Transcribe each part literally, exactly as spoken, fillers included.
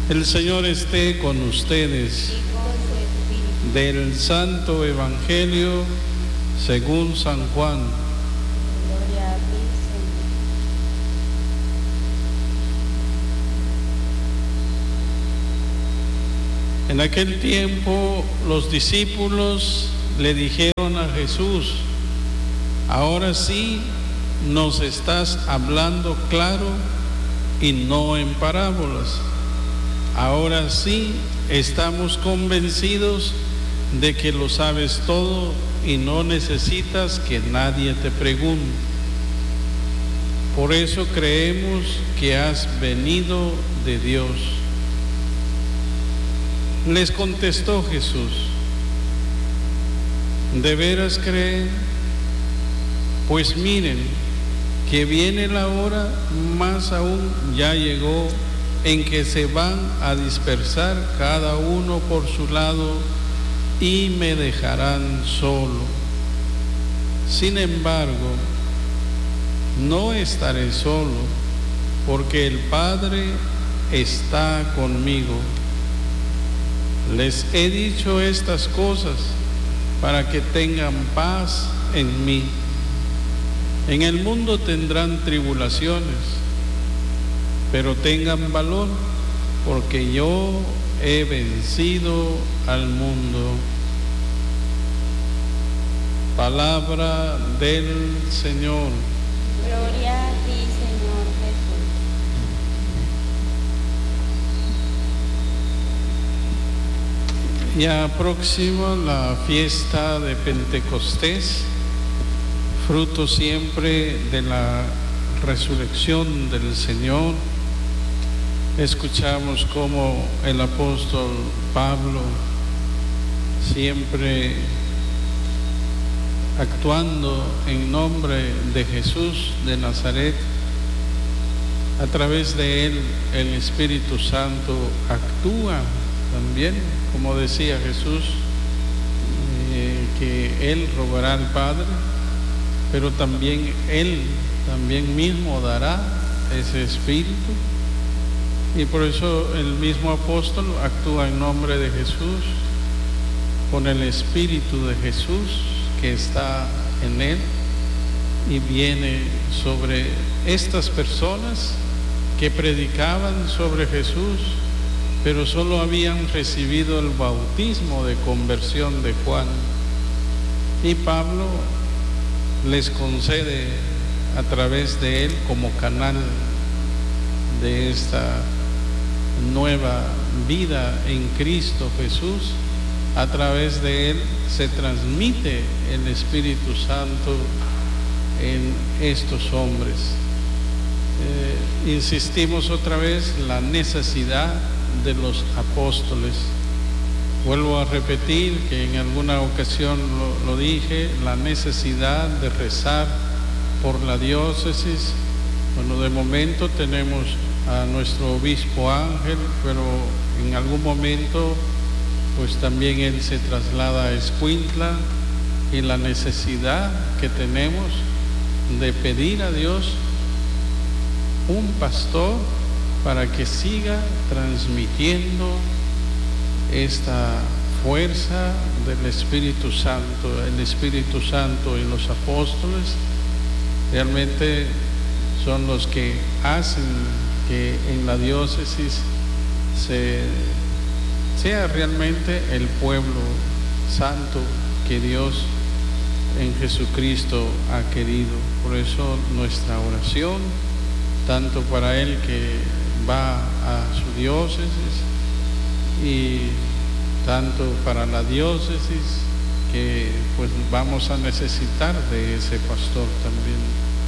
El Señor esté con ustedes. Del Santo Evangelio según San Juan. Gloria a ti, Señor. En aquel tiempo los discípulos le dijeron a Jesús: ahora sí nos estás hablando claro y no en parábolas. Ahora sí estamos convencidos de que lo sabes todo y no necesitas que nadie te pregunte. Por eso creemos que has venido de Dios. Les contestó Jesús: ¿de veras creen? Pues miren, que viene la hora, más aún ya llegó, en que se van a dispersar cada uno por su lado y me dejarán solo. Sin embargo, no estaré solo, porque el Padre está conmigo. Les he dicho estas cosas para que tengan paz en mí. En el mundo tendrán tribulaciones, pero tengan valor, porque yo he vencido al mundo. Palabra del Señor. Gloria a ti, Señor Jesús. Ya próxima la fiesta de Pentecostés, fruto siempre de la resurrección del Señor. Escuchamos cómo el apóstol Pablo, siempre actuando en nombre de Jesús de Nazaret, a través de él el Espíritu Santo actúa también, como decía Jesús, eh, que él rogará al Padre, pero también él también mismo dará ese Espíritu. Y por eso el mismo apóstol actúa en nombre de Jesús, con el Espíritu de Jesús que está en él, y viene sobre estas personas que predicaban sobre Jesús, pero solo habían recibido el bautismo de conversión de Juan. Y Pablo les concede a través de él, como canal de esta nueva vida en Cristo Jesús, a través de él se transmite el Espíritu Santo en estos hombres. Eh, insistimos otra vez la necesidad de los apóstoles. Vuelvo a repetir que en alguna ocasión lo, lo dije, la necesidad de rezar por la diócesis. Bueno, de momento tenemos a nuestro obispo Ángel, pero en algún momento pues también él se traslada a Escuintla, y la necesidad que tenemos de pedir a Dios un pastor para que siga transmitiendo esta fuerza del Espíritu Santo. El Espíritu Santo y los apóstoles realmente son los que hacen que en la diócesis se, sea realmente el pueblo santo que Dios en Jesucristo ha querido. Por eso nuestra oración, tanto para el que va a su diócesis y tanto para la diócesis, que pues vamos a necesitar de ese pastor también.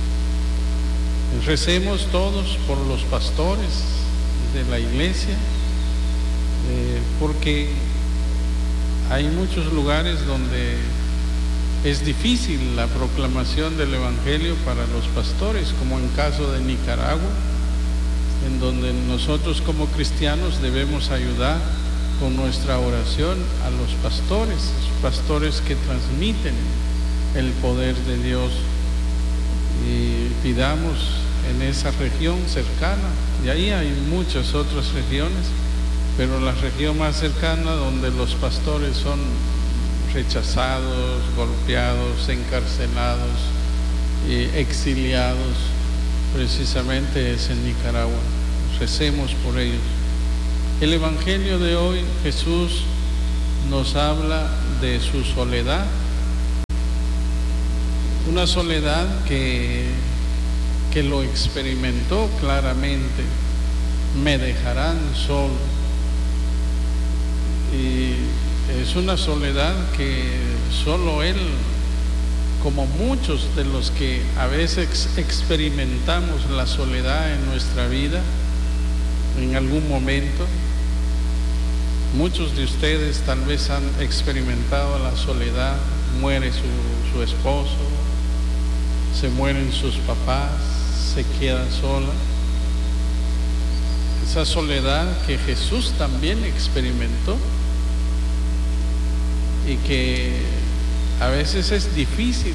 Recemos todos por los pastores de la iglesia, eh, porque hay muchos lugares donde es difícil la proclamación del Evangelio para los pastores, como en caso de Nicaragua, en donde nosotros como cristianos debemos ayudar con nuestra oración a los pastores, pastores que transmiten el poder de Dios, y pidamos en esa región cercana, y ahí hay muchas otras regiones pero la región más cercana donde los pastores son rechazados, golpeados, encarcelados, eh, exiliados, precisamente es en Nicaragua. Recemos por ellos. El Evangelio de hoy, Jesús nos habla de su soledad, una soledad que, que lo experimentó claramente. Me dejarán solo. Y es una soledad que solo Él, como muchos de los que a veces experimentamos la soledad en nuestra vida, en algún momento, muchos de ustedes tal vez han experimentado la soledad. Muere su, su esposo, se mueren sus papás, se queda sola. Esa soledad que Jesús también experimentó y que a veces es difícil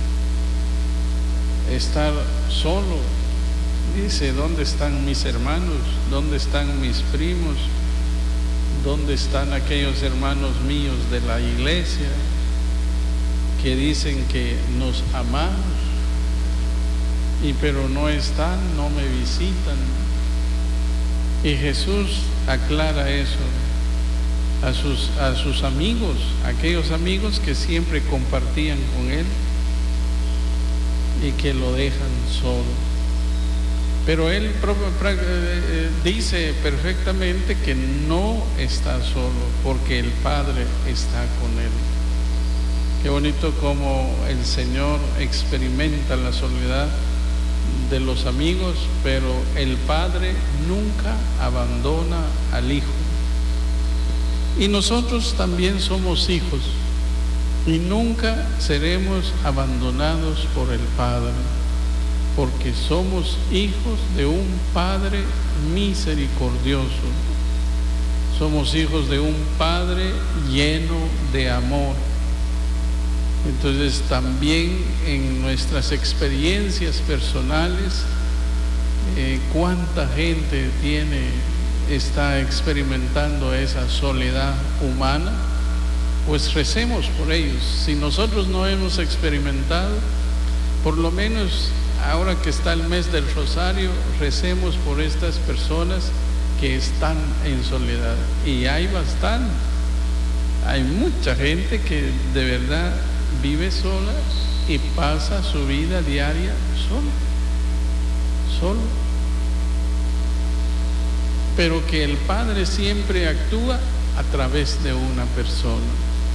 estar solo. Dice, ¿dónde están mis hermanos? ¿Dónde están mis primos? ¿Dónde están aquellos hermanos míos de la iglesia que dicen que nos amamos, y pero no están, no me visitan? Y Jesús aclara eso a sus, a sus amigos, aquellos amigos que siempre compartían con Él y que lo dejan solo. Pero Él dice perfectamente que no está solo, porque el Padre está con Él. Qué bonito como el Señor experimenta la soledad de los amigos, pero el Padre nunca abandona al Hijo. Y nosotros también somos hijos y nunca seremos abandonados por el Padre, porque somos hijos de un Padre misericordioso. Somos hijos de un Padre lleno de amor. Entonces también en nuestras experiencias personales, eh, cuánta gente tiene, está experimentando esa soledad humana, pues recemos por ellos. Si nosotros no hemos experimentado, por lo menos ahora que está el mes del Rosario, recemos por estas personas que están en soledad. Y hay bastante, hay mucha gente que de verdad vive sola y pasa su vida diaria solo, solo. Pero que el Padre siempre actúa a través de una persona.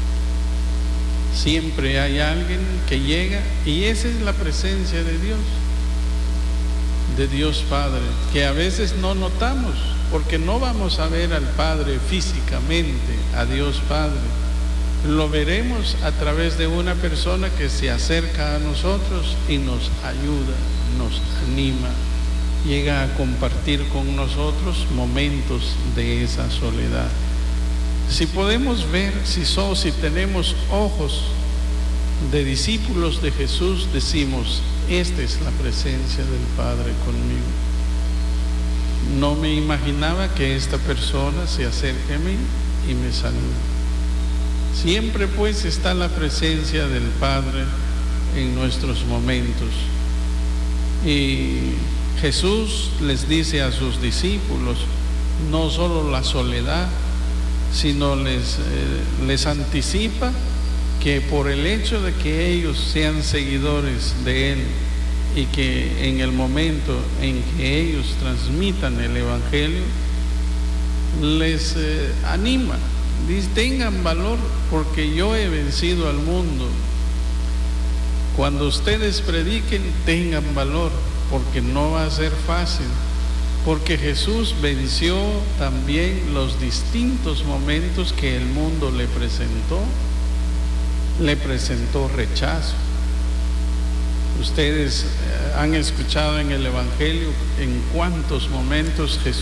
Siempre hay alguien que llega, y esa es la presencia de Dios, de Dios Padre, que a veces no notamos, porque no vamos a ver al Padre físicamente, a Dios Padre. Lo veremos a través de una persona que se acerca a nosotros y nos ayuda, nos anima, llega a compartir con nosotros momentos de esa soledad. Si podemos ver, si, so, si tenemos ojos de discípulos de Jesús, decimos, esta es la presencia del Padre conmigo. No me imaginaba que esta persona se acerque a mí y me salude. Siempre pues está la presencia del Padre en nuestros momentos. Y Jesús les dice a sus discípulos, no solo la soledad, sino les, eh, les anticipa que por el hecho de que ellos sean seguidores de Él y que en el momento en que ellos transmitan el Evangelio, les eh, anima, dice, tengan valor porque yo he vencido al mundo. Cuando ustedes prediquen, tengan valor porque no va a ser fácil. Porque Jesús venció también los distintos momentos que el mundo le presentó. Le presentó rechazo. Ustedes han escuchado en el Evangelio en cuántos momentos Jesús